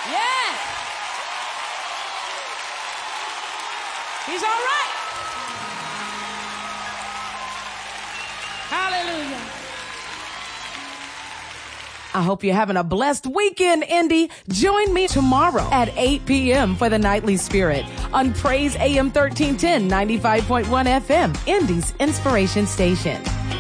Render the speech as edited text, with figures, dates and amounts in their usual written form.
Yes. He's all right. Hallelujah. I hope you're having a blessed weekend, Indy. Join me tomorrow at 8 p.m. for the Nightly Spirit on Praise AM 1310, 95.1 FM, Indy's Inspiration Station.